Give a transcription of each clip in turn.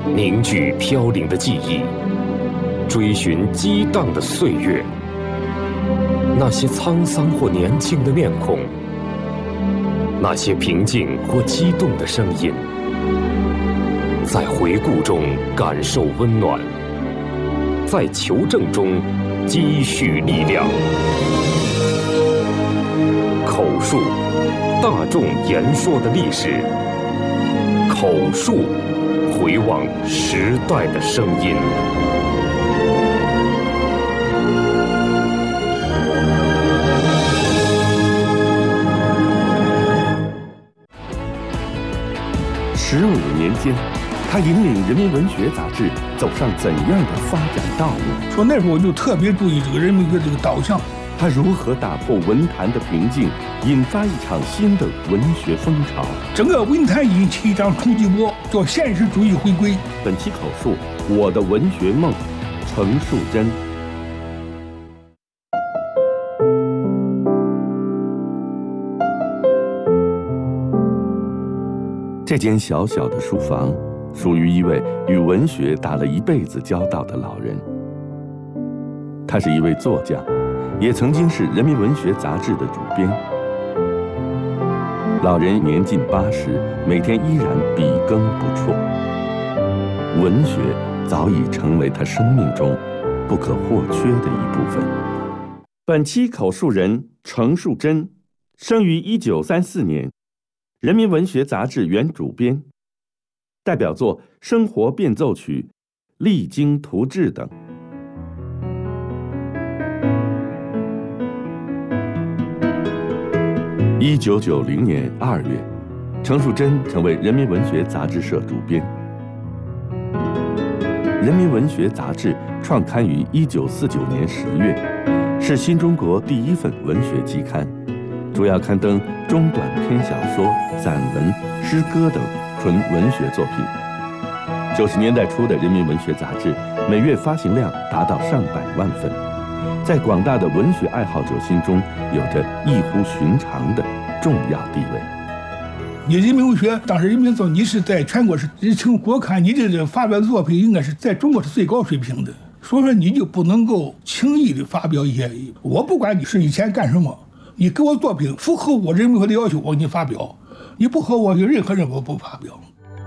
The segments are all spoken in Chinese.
凝聚飘零的记忆，追寻激荡的岁月。那些沧桑或年轻的面孔，那些平静或激动的声音，在回顾中感受温暖，在求证中积蓄力量。口述，大众言说的历史。口述，回望时代的声音。 15年间，他引领人民文学杂志走上怎样的发展道路？ 说那时候我就特别注意这个人民的这个导向。 他如何打破文坛的平静，引发一场新的文学风潮？ 整个文坛引起一场冲击波，叫现实主义回归。 本期口述，我的文学梦，程树珍。这间小小的书房，属于一位与文学打了一辈子交道的老人。他是一位作家，也曾经是《人民文学》杂志的主编。老人年近80，每天依然笔耕不辍。文学早已成为他生命中不可或缺的一部分。本期口述人程树珍，生于1934年，《人民文学》杂志原主编，代表作《生活变奏曲》《励精图治》等。1990年2月，程树珍成为人民文学杂志社主编。人民文学杂志创刊于1949年10月，是新中国第一份文学期刊，主要刊登中短篇小说、散文、诗歌等纯文学作品。90年代初的人民文学杂志每月发行量达到上百万份，在广大的文学爱好者心中有着异乎寻常的重要地位。 你人民文学当时人民说你是在全国是日清国刊，你这发表的作品应该是在中国是最高水平的，所以说你就不能够轻易的发表一些，我不管你是以前干什么，你给我作品符合我人民文学的要求，我给你发表；你不合我，就任何人我不发表。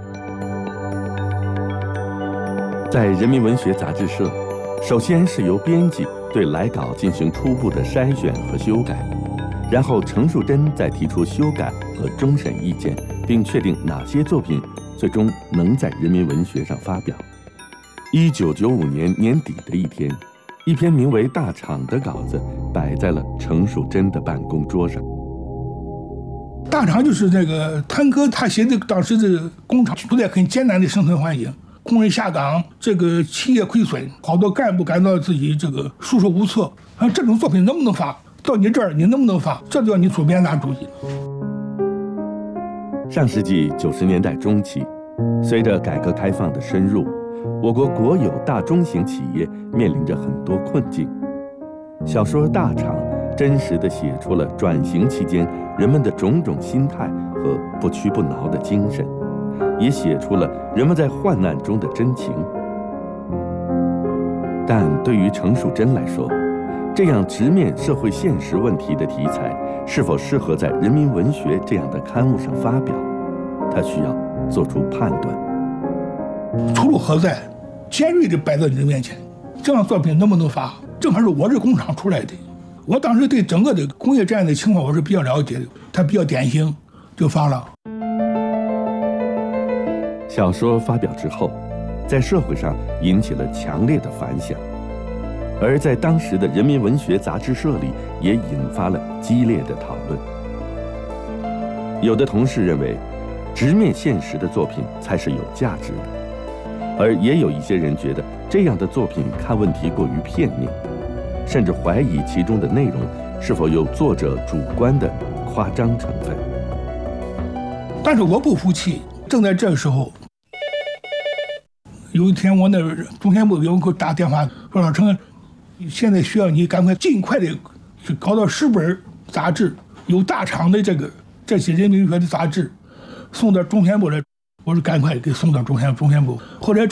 在人民文学杂志社，首先是由编辑对来稿进行初步的筛选和修改，然后程树珍再提出修改和终审意见，并确定哪些作品最终能在人民文学上发表。1995年年底的一天，一篇名为《大厂》的稿子摆在了程树珍的办公桌上。 大厂就是那个谭哥他写的，当时的工厂处在很艰难的生存环境，工人下岗，这个企业亏损，好多干部感到自己这个束手无策。这种作品能不能发？到你这儿你能不能发？这就要你主编拿主意。 上世纪90年代中期，随着改革开放的深入，我国国有大中型企业面临着很多困境。小说《大厂》真实地写出了转型期间人们的种种心态和不屈不挠的精神，也写出了人们在患难中的真情。但对于程树珍来说，这样直面社会现实问题的题材是否适合在《人民文学》这样的刊物上发表，他需要做出判断。 出路何在？尖锐地摆在你的面前，这样作品能不能发？正好是我这工厂出来的，我当时对整个的工业这样的情况我是比较了解的，它比较典型，就发了。 小说发表之后，在社会上引起了强烈的反响，而在当时的人民文学杂志社里也引发了激烈的讨论。有的同事认为，直面现实的作品才是有价值的，而也有一些人觉得这样的作品看问题过于片面，甚至怀疑其中的内容是否有作者主观的夸张成分。 但是我不服气，正在这个时候，有一天我那中宣部有人给我打电话说，老程，现在需要你赶快尽快的去搞到10本杂志，有大厂的这些人民文学的杂志送到中宣部来。我说赶快给送到中宣部。后来